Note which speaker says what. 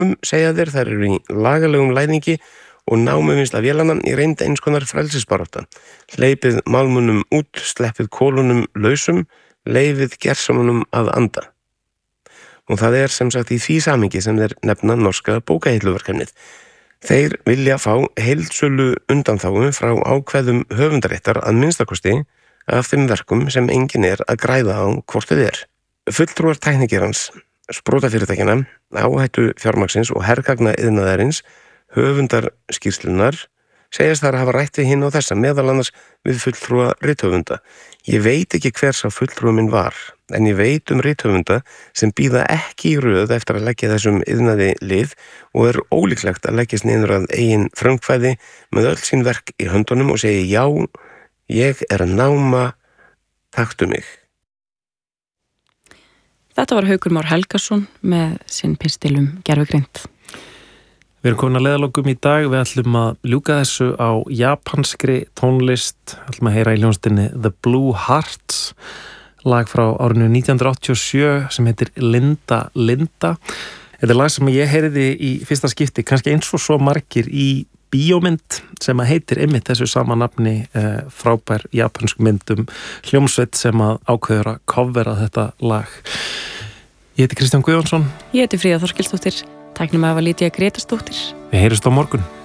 Speaker 1: stelpum, segja þeir, þær eru í lagalegum læðingi og námuvinnsla vélana í reynd eins konar frelsisbarátta. Hleypið málmunum út, sleppið kólunum lausum, leyfið gersamunum að anda. Og það er sem sagt í því samhengi sem þeir nefna norska bókahilluverkefnið. Þeir vilja fá heildsölu undanþágu frá ákveðum höfundaréttar að minnstakosti af þeim verkum sem enginn er að græða á hvort þið er. Fulltrúar tæknigerans, sprótafyrirtækjanna, áhættu fjármagnsins og hergagna iðnaðarins, höfundar skýrslunar, segjast þar að hafa rætt við hinn á þessa, meðal annars við fulltrúa rithöfunda. Ég veit ekki hver sá fulltrúa minn var, en ég veit rithöfunda sem bíða ekki í röð eftir að leggja þessum iðnaði lið og er ólíklegt að leggjast niður að eigin frumkvæði með öll sín verk í höndunum og segi já, ég er að náma, taktu mig.
Speaker 2: Þetta var Haukur Már Helgason með sinn pistil gervigreind.
Speaker 3: Við erum komin að leiðalokum í dag. Við ætlum að ljúka þessu á japanskri tónlist. Við ætlum að heyra í hljómsveitinni The Blue Hearts, lag frá árinu 1987 sem heitir Linda Linda. Þetta er lag sem ég heyriði í fyrsta skipti, kannski eins og svo margir í bíómynd sem að heitir einmitt þessu sama nafni, frábær japansk myndum hljómsveit sem að ákveður að covera þetta lag. Ég heiti Kristján Guðjónsson.
Speaker 2: Ég heiti Fríða Þorkelsdóttir. Tæknum að Lídia Grétarsdóttir.
Speaker 3: Við heyrjumst á morgun.